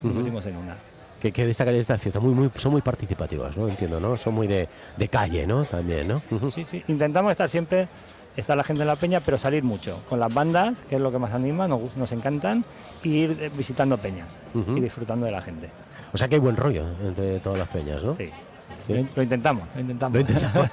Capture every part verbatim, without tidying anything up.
competimos uh-huh. en una. ¿Qué, qué destacaría esta fiesta? Muy, muy, son muy participativas, ¿no? Entiendo, ¿no? Son muy de, de calle, ¿no? También, ¿no? Uh-huh. Sí, sí. Intentamos estar siempre, estar la gente en la peña, pero salir mucho. Con las bandas, que es lo que más anima, nos, nos encantan, y ir visitando peñas uh-huh. y disfrutando de la gente. O sea que hay buen rollo entre todas las peñas, ¿no? Sí. Sí. Lo, lo intentamos, lo intentamos. Lo intentamos.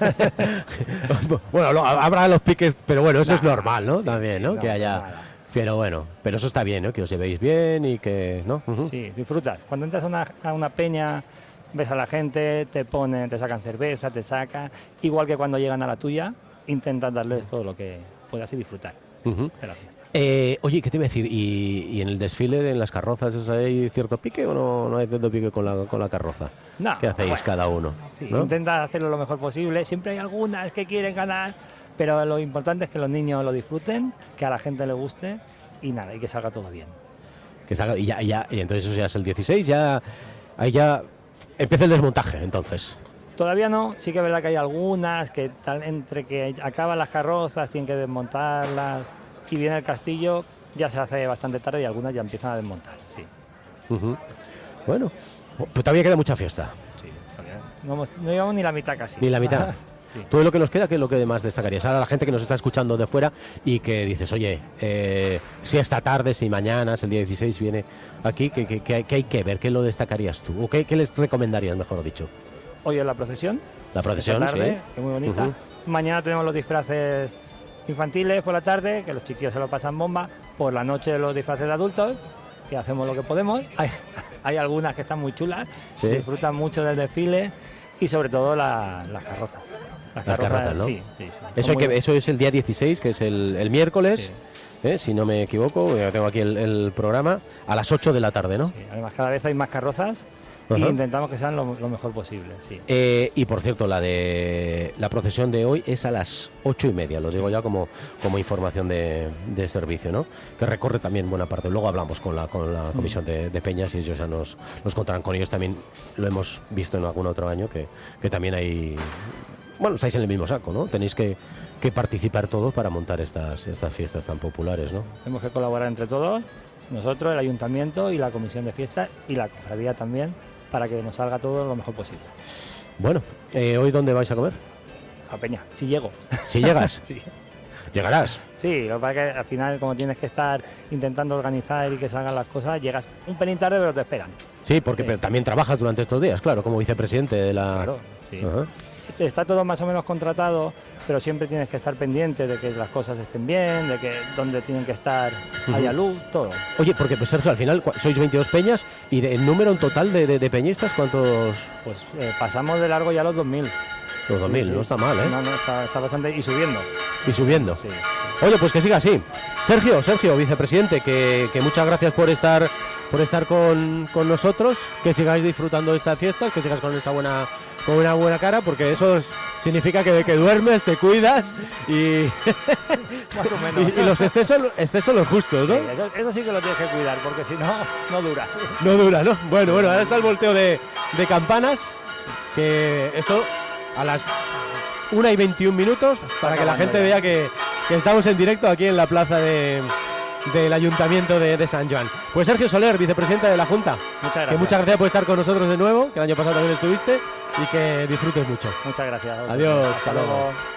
Bueno, lo, habrá los piques, pero bueno, eso nah, es normal, ¿no? Sí, También, sí, ¿no? no, que haya... Nada. Pero bueno, pero eso está bien, ¿no? Que os llevéis bien y que, ¿no? Uh-huh. Sí, disfrutas. Cuando entras a una, a una peña, ves a la gente, te ponen, te sacan cerveza, te sacan. Igual que cuando llegan a la tuya, intentas darles todo lo que puedas y disfrutar uh-huh. de la fiesta. Eh, oye, ¿qué te iba a decir? ¿Y, y en el desfile, en las carrozas, hay cierto pique o no, no hay cierto pique con la, con la carroza? No. ¿Qué hacéis bueno, cada uno? Sí, ¿no? Intentas hacerlo lo mejor posible. Siempre hay algunas que quieren ganar, pero lo importante es que los niños lo disfruten, que a la gente le guste y nada, y que salga todo bien. Que salga, y ya, ya, y entonces eso ya es el dieciséis, ya, ahí ya empieza el desmontaje, entonces. Todavía no, sí que es verdad que hay algunas que tal, entre que acaban las carrozas, tienen que desmontarlas, y viene el castillo, ya se hace bastante tarde y algunas ya empiezan a desmontar, sí. Uh-huh. Bueno, pues todavía queda mucha fiesta. Sí, todavía no, hemos, no llevamos ni la mitad casi. Ni la mitad. Sí. Todo lo que nos queda, ¿qué es lo que más destacarías? Ahora la gente que nos está escuchando de fuera y que dices, oye, eh, si esta tarde, si mañana, si el día dieciséis viene aquí, ¿qué, qué, qué, qué hay que ver? ¿Qué lo destacarías tú? ¿O qué, qué les recomendarías, mejor dicho? Hoy es la procesión. La procesión, tarde, sí. Que es muy bonita. Uh-huh. Mañana tenemos los disfraces infantiles por la tarde, que los chiquillos se lo pasan bomba. Por la noche los disfraces de adultos, que hacemos lo que podemos. Hay, hay algunas que están muy chulas, ¿sí? Disfrutan mucho del desfile y sobre todo la, las carrozas. Las, las carrozas, carrozas, ¿no? Sí, sí, sí. Eso, hay que, eso es el día dieciséis, que es el, el miércoles, sí. eh, si no me equivoco, ya tengo aquí el, el programa, a las ocho de la tarde, ¿no? Sí, además cada vez hay más carrozas. Uh-huh. Y intentamos que sean lo, lo mejor posible, sí. Eh, y por cierto, la de la procesión de hoy es a las ocho y media, lo digo ya como, como información de, de servicio, ¿no? Que recorre también buena parte. Luego hablamos con la, con la comisión de, de peñas y ellos ya nos, nos contarán. Con ellos también lo hemos visto en algún otro año, que, que también hay... Bueno, estáis en el mismo saco, ¿no? Tenéis que, que participar todos para montar estas, estas fiestas tan populares, ¿no? Tenemos que colaborar entre todos, nosotros, el ayuntamiento y la comisión de fiestas y la cofradía también, para que nos salga todo lo mejor posible. Bueno, eh, ¿hoy dónde vais a comer? A Peña, si llego. ¿Si llegas? Sí. ¿Llegarás? Sí, lo que pasa es que al final, como tienes que estar intentando organizar y que salgan las cosas, llegas un pelín tarde, pero te esperan. Sí, porque sí. Pero también trabajas durante estos días, claro, como vicepresidente de la... Claro, sí. Uh-huh. Está todo más o menos contratado, pero siempre tienes que estar pendiente de que las cosas estén bien, de que donde tienen que estar uh-huh. haya luz, todo. Oye, porque pues Sergio, al final sois veintidós peñas y de, el número en total de, de, de peñistas, ¿cuántos? Pues eh, pasamos de largo ya los dos mil. Los dos mil, sí, sí. No está mal, ¿eh? No, no, está, está bastante, y subiendo. Y subiendo. Sí. Oye, pues que siga así. Sergio, Sergio, vicepresidente, que, que muchas gracias por estar por estar con, con nosotros, que sigáis disfrutando de estas fiestas, que sigas con esa buena con una buena cara, porque eso es, significa que, que duermes, te cuidas y, más o menos. y, y los excesos, excesos los justos, ¿no? Sí, eso, eso sí que lo tienes que cuidar, porque si no, no dura. No dura, ¿no? Bueno, bueno, ahora está el volteo de, de campanas, que esto a las una y veintiún minutos, para que la gente vea que, que estamos en directo aquí en la plaza de... del Ayuntamiento de, de San Joan. Pues Sergio Soler, vicepresidente de la Junta. Muchas gracias. Que muchas gracias por estar con nosotros de nuevo, que el año pasado también estuviste, y que disfrutes mucho. Muchas gracias. Adiós, hasta, hasta luego. luego.